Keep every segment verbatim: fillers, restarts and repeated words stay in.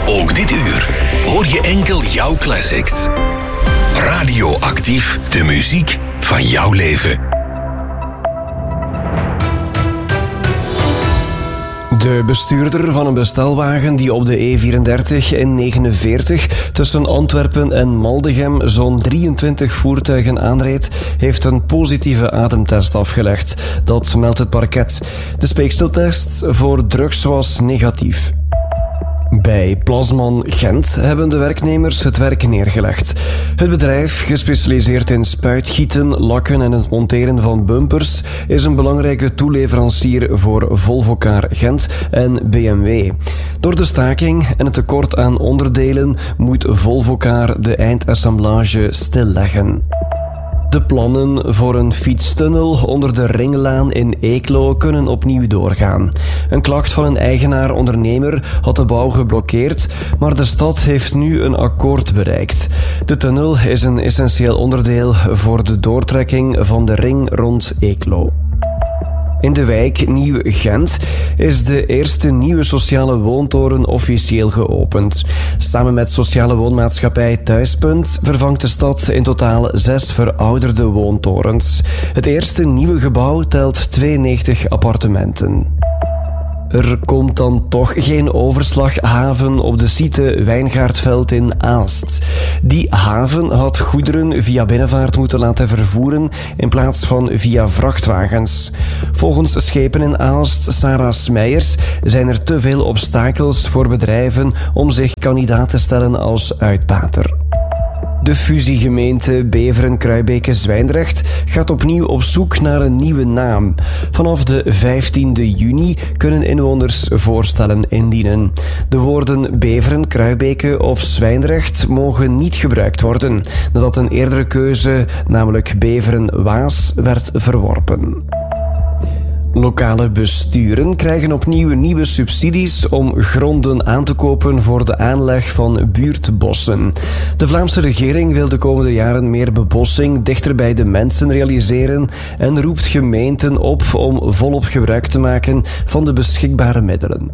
Ook dit uur hoor je enkel jouw classics. Radioactief, de muziek van jouw leven. De bestuurder van een bestelwagen die op de E vierendertig en negenenveertig tussen Antwerpen en Maldegem zo'n drieëntwintig voertuigen aanreed, heeft een positieve ademtest afgelegd. Dat meldt het parket. De speekseltest voor drugs was negatief. Bij Plasman Gent hebben de werknemers het werk neergelegd. Het bedrijf, gespecialiseerd in spuitgieten, lakken en het monteren van bumpers, is een belangrijke toeleverancier voor Volvocar Gent en B M W. Door de staking en het tekort aan onderdelen moet Volvocar de eindassemblage stilleggen. De plannen voor een fietstunnel onder de Ringlaan in Eeklo kunnen opnieuw doorgaan. Een klacht van een eigenaar-ondernemer had de bouw geblokkeerd, maar de stad heeft nu een akkoord bereikt. De tunnel is een essentieel onderdeel voor de doortrekking van de ring rond Eeklo. In de wijk Nieuw-Gent is de eerste nieuwe sociale woontoren officieel geopend. Samen met sociale woonmaatschappij Thuispunt vervangt de stad in totaal zes verouderde woontorens. Het eerste nieuwe gebouw telt tweeënnegentig appartementen. Er komt dan toch geen overslaghaven op de site Wijngaardveld in Aalst. Die haven had goederen via binnenvaart moeten laten vervoeren in plaats van via vrachtwagens. Volgens Schepen in Aalst, Sarah Smeijers, zijn er te veel obstakels voor bedrijven om zich kandidaat te stellen als uitbater. De fusiegemeente Beveren-Kruibeke-Zwijndrecht gaat opnieuw op zoek naar een nieuwe naam. Vanaf de vijftiende juni kunnen inwoners voorstellen indienen. De woorden Beveren, Kruibeke of Zwijndrecht mogen niet gebruikt worden, nadat een eerdere keuze, namelijk Beveren-Waas, werd verworpen. Lokale besturen krijgen opnieuw nieuwe subsidies om gronden aan te kopen voor de aanleg van buurtbossen. De Vlaamse regering wil de komende jaren meer bebossing dichter bij de mensen realiseren en roept gemeenten op om volop gebruik te maken van de beschikbare middelen.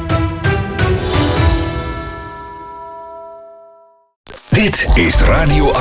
Dit is Radio